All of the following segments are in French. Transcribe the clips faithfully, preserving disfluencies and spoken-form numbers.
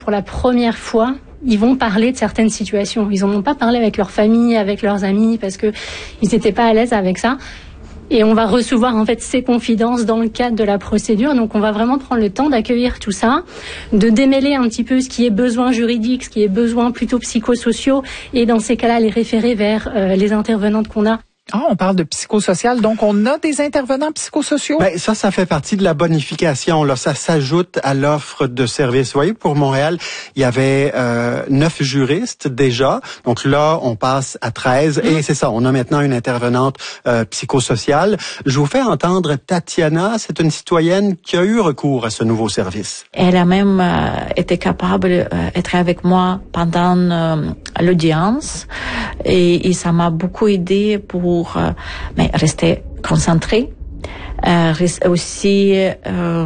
Pour la première fois, ils vont parler de certaines situations. Ils n'en ont pas parlé avec leur famille, avec leurs amis, parce que ils n'étaient pas à l'aise avec ça. Et on va recevoir en fait ces confidences dans le cadre de la procédure. Donc on va vraiment prendre le temps d'accueillir tout ça, de démêler un petit peu ce qui est besoin juridique, ce qui est besoin plutôt psychosociaux, et dans ces cas-là les référer vers euh, les intervenantes qu'on a. Ah, on parle de psychosocial, donc on a des intervenants psychosociaux? Ben, ça, ça fait partie de la bonification. Là, ça s'ajoute à l'offre de services. Vous voyez, pour Montréal, il y avait euh, neuf juristes déjà. Donc là, on passe à treize. Mmh. Et c'est ça, on a maintenant une intervenante euh, psychosociale. Je vous fais entendre Tatiana. C'est une citoyenne qui a eu recours à ce nouveau service. Elle a même euh, été capable d'être avec moi pendant euh, l'audience. Et, et ça m'a beaucoup aidé pour pour euh, mais rester concentré. Euh, aussi, euh,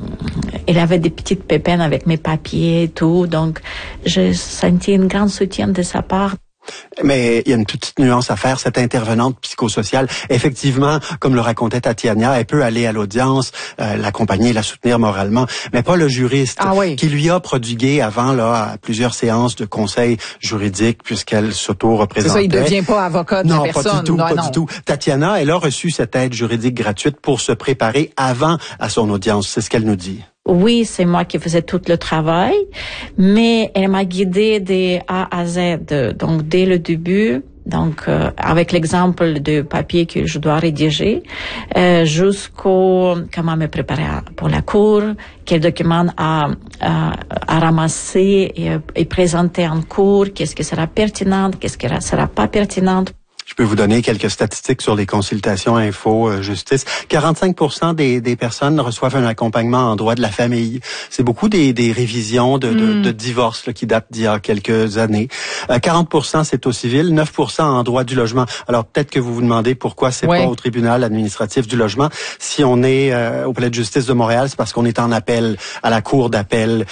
il avait des petites pépines avec mes papiers et tout, donc j'ai senti un grand soutien de sa part. Mais il y a une petite nuance à faire. Cette intervenante psychosociale, effectivement, comme le racontait Tatiana, elle peut aller à l'audience, euh, l'accompagner, la soutenir moralement, mais pas le juriste ah oui. qui lui a prodigué avant là plusieurs séances de conseils juridiques puisqu'elle s'auto-représentait. C'est ça, il ne devient pas avocat de non, la personne. Non, pas du tout, non, pas non. du tout. Tatiana, elle a reçu cette aide juridique gratuite pour se préparer avant à son audience. C'est ce qu'elle nous dit. Oui, c'est moi qui faisais tout le travail, mais elle m'a guidée de A à Z, donc dès le début, donc euh, avec l'exemple de papier que je dois rédiger, euh, jusqu'au comment me préparer pour la cour, quels documents à, à, à ramasser et, et présenter en cours, qu'est-ce qui sera pertinent, qu'est-ce qui sera pas pertinent. Je peux vous donner quelques statistiques sur les consultations info euh, justice. quarante-cinq pour cent des, des personnes reçoivent un accompagnement en droit de la famille. C'est beaucoup des, des révisions de, de, mm. de divorce là, qui datent d'il y a quelques années. Euh, quarante pour cent c'est au civil, neuf pour cent en droit du logement. Alors peut-être que vous vous demandez pourquoi c'est ouais. pas au tribunal administratif du logement. Si on est euh, au palais de justice de Montréal, c'est parce qu'on est en appel à la cour d'appel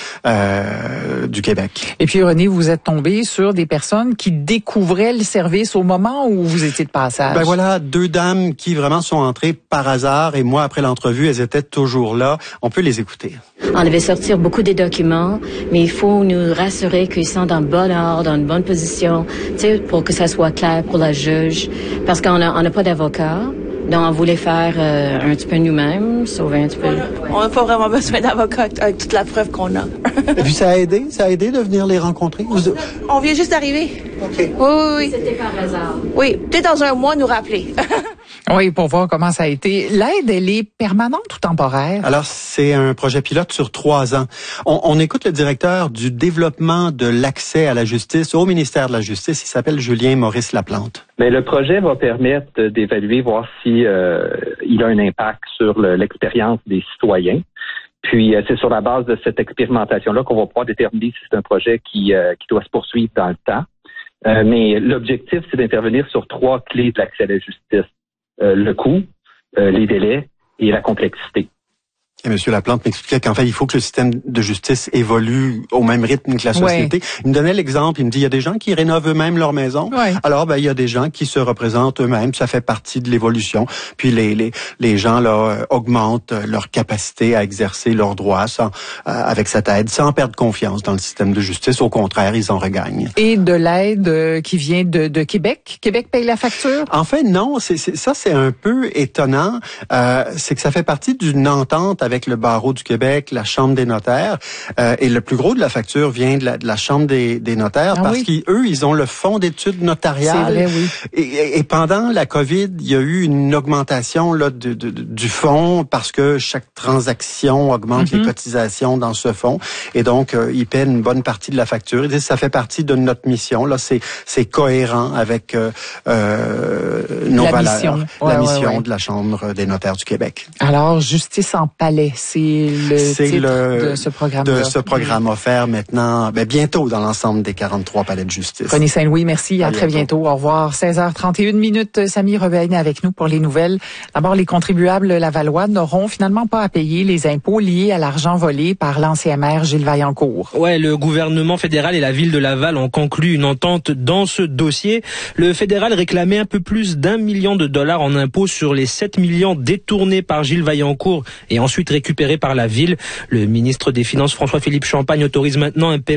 euh, du Québec. Et puis René, vous êtes tombé sur des personnes qui découvraient le service au moment où vous étiez de passage. Ben voilà, deux dames qui vraiment sont entrées par hasard et moi, après l'entrevue, elles étaient toujours là. On peut les écouter. On devait sortir beaucoup des documents, mais il faut nous rassurer qu'ils sont dans le bon ordre, dans une bonne position, tu sais, pour que ça soit clair pour la juge, parce qu'on a, on n'a pas d'avocat. Donc, on voulait faire euh, un petit peu nous-mêmes, sauver un petit peu. On n'a pas vraiment besoin d'avocat avec toute la preuve qu'on a. Et puis, ça a aidé? Ça a aidé de venir les rencontrer? Vous... On vient juste d'arriver. OK. Oui, oui, oui. C'était par hasard. Oui, peut-être dans un mois, nous rappeler. Oui, pour voir comment ça a été. L'aide, elle est permanente ou temporaire? Alors, c'est un projet pilote sur trois ans. On, on écoute le directeur du développement de l'accès à la justice au ministère de la Justice. Il s'appelle Julien Maurice Laplante. Mais le projet va permettre d'évaluer, voir si euh, il a un impact sur le, l'expérience des citoyens. Puis, euh, c'est sur la base de cette expérimentation-là qu'on va pouvoir déterminer si c'est un projet qui, euh, qui doit se poursuivre dans le temps. Euh, mais l'objectif, c'est d'intervenir sur trois clés de l'accès à la justice. Euh, le coût, euh, les délais et la complexité. Et M. Laplante m'expliquait qu'en fait, il faut que le système de justice évolue au même rythme que la société. Ouais. Il me donnait l'exemple, il me dit, il y a des gens qui rénovent eux-mêmes leur maison. Ouais. Alors, ben, il y a des gens qui se représentent eux-mêmes. Ça fait partie de l'évolution. Puis les les les gens là augmentent leur capacité à exercer leurs droits sans, euh, avec cette aide, sans perdre confiance dans le système de justice. Au contraire, ils en regagnent. Et de l'aide euh, qui vient de, de Québec? Québec paye la facture? En fait, non. C'est, c'est ça, c'est un peu étonnant. Euh, c'est que ça fait partie d'une entente avec avec le barreau du Québec, la Chambre des notaires, euh, et le plus gros de la facture vient de la, de la Chambre des, des notaires, ah parce oui. qu'eux, ils ont le fonds d'études notariales. C'est vrai, oui. Et, et pendant la COVID, il y a eu une augmentation là de, de, de, du fonds parce que chaque transaction augmente mm-hmm. les cotisations dans ce fonds, et donc euh, ils paient une bonne partie de la facture. Ils disent ça fait partie de notre mission. Là, c'est c'est cohérent avec euh, euh, nos la valeurs, mission. la ouais, mission ouais, ouais. de la Chambre des notaires du Québec. Alors, justice en palais. C'est le c'est titre le, de ce programme de ce programme offert maintenant, ben bientôt dans l'ensemble des quarante-trois palais de justice. René Saint-Louis, merci. À, à très bientôt. bientôt. Au revoir. seize heures trente et une minutes. Samy Rebelle est avec nous pour les nouvelles. D'abord, les contribuables lavallois n'auront finalement pas à payer les impôts liés à l'argent volé par l'ancien maire Gilles Vaillancourt. Ouais, le gouvernement fédéral et la ville de Laval ont conclu une entente dans ce dossier. Le fédéral réclamait un peu plus d'un million de dollars en impôts sur les sept millions détournés par Gilles Vaillancourt et ensuite récupérés par la ville. Le ministre des Finances François-Philippe Champagne autorise maintenant un paiement